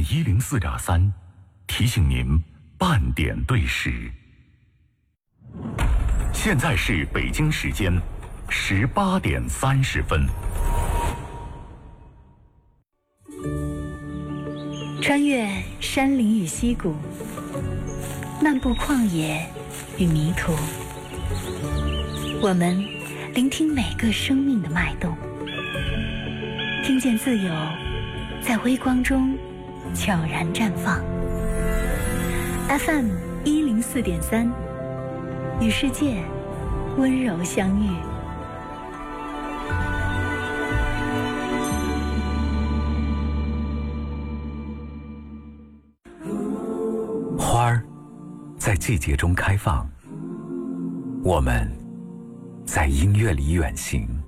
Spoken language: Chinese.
FM104.3，提醒您半点对时。现在是北京时间18点30分。 穿越山林与溪谷，漫步旷野与迷途，我们聆听每个生命的脉动，听见自由在微光中悄然绽放。FM104.3，与世界温柔相遇。 花儿在季节中开放，我们在音乐里远行。